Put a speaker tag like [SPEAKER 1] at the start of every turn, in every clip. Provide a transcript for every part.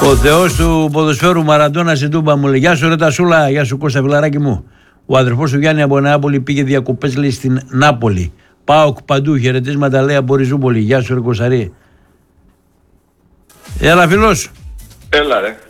[SPEAKER 1] Ο θεός του ποδοσφαίρου Μαραντόνα στην Τούμπα μου λέει: γεια σου ρε Τασούλα, γεια σου Κώστα φιλαράκι μου. Ο αδερφός του Γιάννη από Νεάπολη πήγε διακοπές λέει στην Νάπολη. ΠΑΟΚ παντού, χαιρετίσματα λέει από Ριζούπολη. Γεια σου ρε Κωνσταρή. Έλα φίλος.
[SPEAKER 2] Έλα ρε.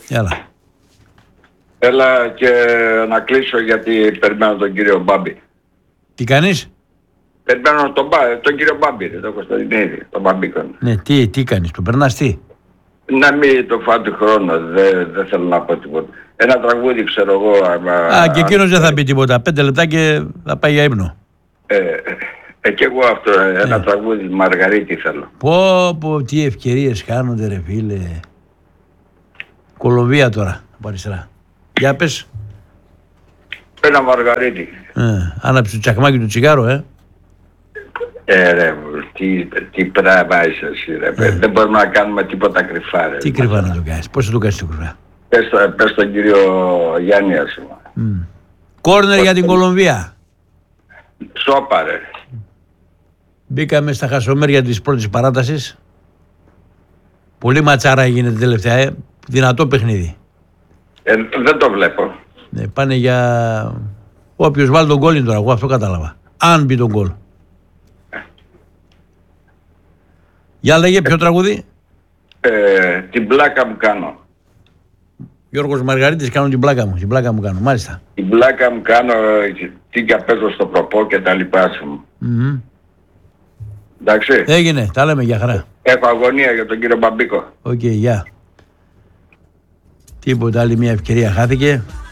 [SPEAKER 2] Έλα και να κλείσω γιατί περιμένω τον κύριο Μπάμπη.
[SPEAKER 1] Τι κάνεις?
[SPEAKER 2] Περιμένω τον κύριο Μπάμπη, τον Κωνσταντινίδη, τον Μπαμπίκον.
[SPEAKER 1] Ναι, τι κάνεις, το περνάς τι?
[SPEAKER 2] Να μην το φάω του χρόνου, δεν θέλω να πω τίποτα. Ένα τραγούδι ξέρω εγώ.
[SPEAKER 1] Και εκείνος δεν θα πει τίποτα, 5 λεπτά και θα πάει για ύπνο.
[SPEAKER 2] Και εγώ αυτό, ένα τραγούδι Μαργαρίτη θέλω.
[SPEAKER 1] Πω, τι ευκαιρίες χάνονται ρε φίλε. Κολομβία τώρα, από αριστερά. Για πες.
[SPEAKER 2] Ένα Μαργαρίτη.
[SPEAKER 1] Άναψε το τσακμάκι του τσιγάρο,
[SPEAKER 2] Ρε, τι πράγμα είσαι εσύ ρε. Δεν μπορούμε να κάνουμε τίποτα κρυφά ρε.
[SPEAKER 1] Τι κρυφά να το κάνεις, πώς θα το κάνεις το κρυφά?
[SPEAKER 2] Πες τον κύριο Γιάννη ας πούμε.
[SPEAKER 1] Κόρνερ για την Κολομβία.
[SPEAKER 2] Σόπα ρε.
[SPEAKER 1] Μπήκαμε στα χασομέρια της πρώτης παράτασης. Πολύ ματσάρα έγινε την τελευταία, δυνατό παιχνίδι.
[SPEAKER 2] Δεν το βλέπω.
[SPEAKER 1] Ναι, πάνε για... Όποιος βάλει τον γκολ είναι τώρα, εγώ αυτό κατάλαβα. Αν μπει τον γκολ. Για λέγε ποιο τραγούδι?
[SPEAKER 2] Την πλάκα μου κάνω.
[SPEAKER 1] Γιώργος Μαργαρίτης, κάνω την πλάκα μου. Την πλάκα μου κάνω, μάλιστα.
[SPEAKER 2] Την πλάκα μου κάνω, τι και παίζω στο προπό και τα λοιπά σου. Εντάξει.
[SPEAKER 1] Έγινε, τα λέμε, για χαρά.
[SPEAKER 2] Έχω αγωνία για τον κύριο Μπαμπίκο.
[SPEAKER 1] Οκ, γεια. Τίποτα, άλλη μια ευκαιρία χάθηκε.